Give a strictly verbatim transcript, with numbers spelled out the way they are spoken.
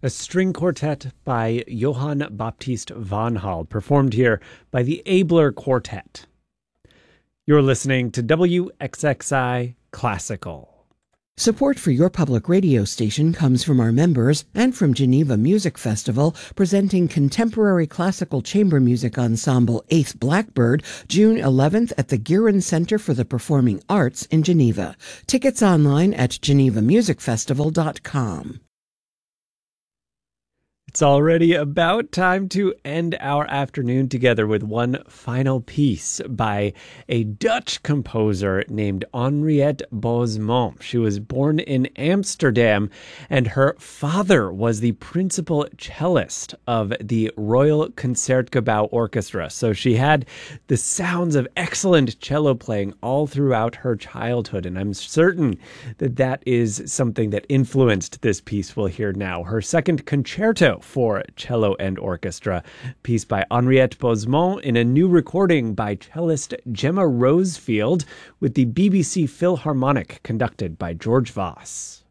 a string quartet by Johann Baptist van Hall, performed here by the Abler Quartet. You're listening to W X X I Classical. Support for your public radio station comes from our members and from Geneva Music Festival, presenting contemporary classical chamber music ensemble Eighth Blackbird, June eleventh at the Guerin Center for the Performing Arts in Geneva. Tickets online at geneva music festival dot com. It's already about time to end our afternoon together with one final piece by a Dutch composer named Henriette Bosmont. She was born in Amsterdam, and her father was the principal cellist of the Royal Concertgebouw Orchestra. So she had the sounds of excellent cello playing all throughout her childhood, and I'm certain that that is something that influenced this piece we'll hear now. Her second concerto for cello and orchestra, piece by Henriette Bosmont in a new recording by cellist Gemma Rosefield with the B B C Philharmonic conducted by George Voss.